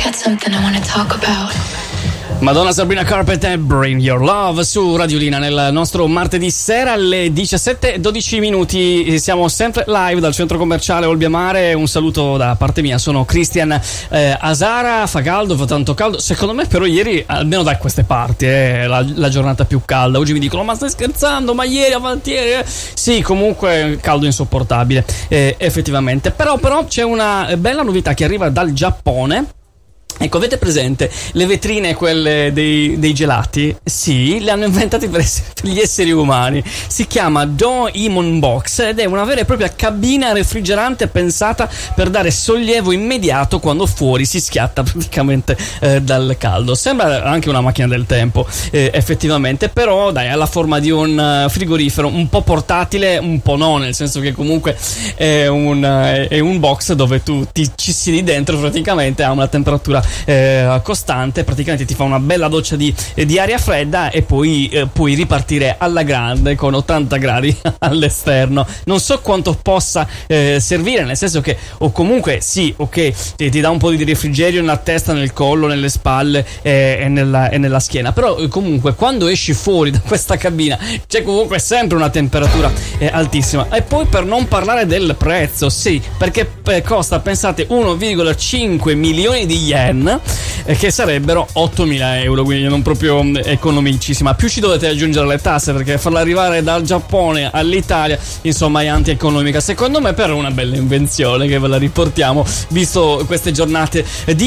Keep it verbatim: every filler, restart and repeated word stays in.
got something I want to talk about. Madonna Sabrina Carpenter, Bring Your Love su Radiolina nel nostro martedì sera alle diciassette e dodici minuti. Siamo sempre live dal centro commerciale Olbia-Mare. Un saluto da parte mia, sono Christian eh, Asara. Fa caldo, fa tanto caldo. Secondo me però ieri, almeno da queste parti, è eh, la, la giornata più calda. Oggi mi dicono ma stai scherzando, ma ieri, avanti ieri eh. Sì, comunque caldo insopportabile eh, effettivamente. Però, però c'è una bella novità che arriva dal Giappone. Ecco, avete presente le vetrine, quelle dei, dei gelati? Sì, le hanno inventate per, essere, per gli esseri umani. Si chiama Doemon Box ed è una vera e propria cabina refrigerante pensata per dare sollievo immediato quando fuori si schiatta praticamente eh, dal caldo. Sembra anche una macchina del tempo, eh, effettivamente, però dai, ha la forma di un frigorifero un po' portatile, un po' no, nel senso che comunque è un, è un box dove tu ti, ci siedi dentro praticamente a una temperatura Eh, costante, praticamente ti fa una bella doccia di, eh, di aria fredda e poi eh, puoi ripartire alla grande con ottanta gradi all'esterno. Non so quanto possa eh, servire, nel senso che o comunque sì, ok, ti, ti dà un po' di refrigerio nella testa, nel collo, nelle spalle eh, e, nella, e nella schiena, però eh, comunque quando esci fuori da questa cabina c'è comunque sempre una temperatura eh, altissima. E poi per non parlare del prezzo, sì, perché eh, costa, pensate, uno virgola cinque milioni di yen, che sarebbero ottomila euro, quindi non proprio economicissima. Più ci dovete aggiungere le tasse, perché farla arrivare dal Giappone all'Italia insomma è anti-economica. Secondo me però è una bella invenzione che ve la riportiamo, visto queste giornate di